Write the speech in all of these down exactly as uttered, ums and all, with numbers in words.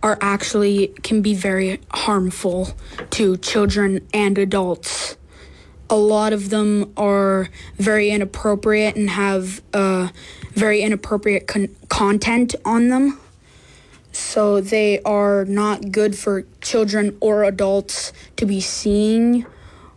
are actually can be very harmful to children and adults. A lot of them are very inappropriate and have uh, very inappropriate con- content on them. So they are not good for children or adults to be seeing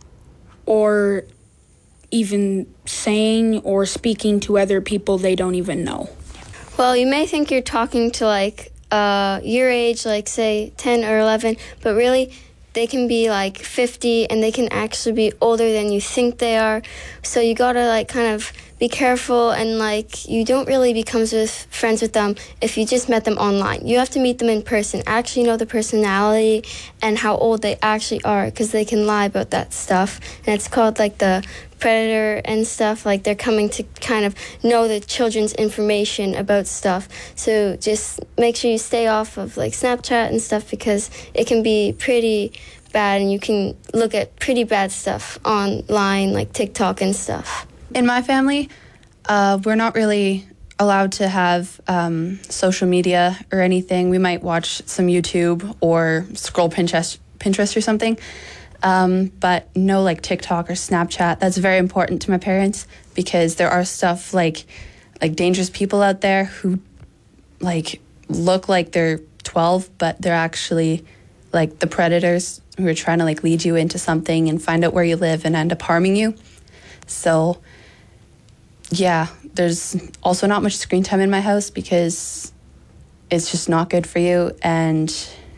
or even saying or speaking to other people they don't even know. Well, you may think you're talking to like uh, your age, like say ten or eleven, but really they can be like fifty and they can actually be older than you think they are. So you gotta like kind of be careful, and like you don't really become with, friends with them if you just met them online. You have to meet them in person, actually know the personality and how old they actually are, because they can lie about that stuff. And it's called like the predator and stuff. Like they're coming to kind of know the children's information about stuff. So just make sure you stay off of like Snapchat and stuff, because it can be pretty bad and you can look at pretty bad stuff online, like TikTok and stuff. In my family, uh, we're not really allowed to have um, social media or anything. We might watch some YouTube or scroll Pinterest, Pinterest or something, um, but no like TikTok or Snapchat. That's very important to my parents, because there are stuff like like dangerous people out there who like look like they're twelve, but they're actually like the predators who are trying to like lead you into something and find out where you live and end up harming you. So yeah, there's also not much screen time in my house because it's just not good for you. And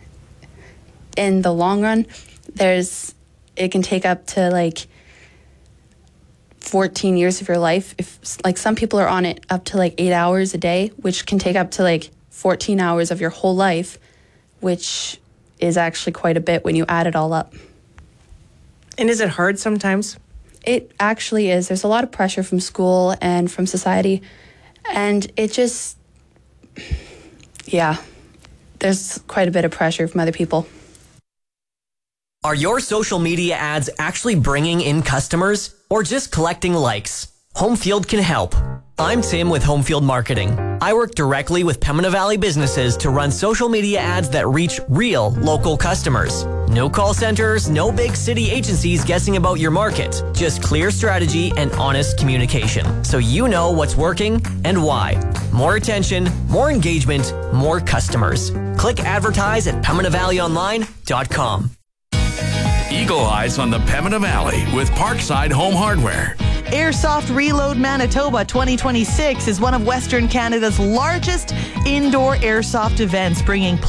in the long run, there's it can take up to like fourteen years of your life. If like some people are on it up to like eight hours a day, which can take up to like fourteen hours of your whole life, which is actually quite a bit when you add it all up. And is it hard sometimes? It actually is. There's a lot of pressure from school and from society. And it just, yeah, there's quite a bit of pressure from other people. Are your social media ads actually bringing in customers or just collecting likes? Homefield can help. I'm Tim with Homefield Marketing. I work directly with Pembina Valley businesses to run social media ads that reach real local customers. No call centers, no big city agencies guessing about your market. Just clear strategy and honest communication, so you know what's working and why. More attention, more engagement, more customers. Click advertise at pembina valley online dot com. Eagle Eyes on the Pembina Valley with Parkside Home Hardware. Airsoft Reload Manitoba twenty twenty-six is one of Western Canada's largest indoor airsoft events, bringing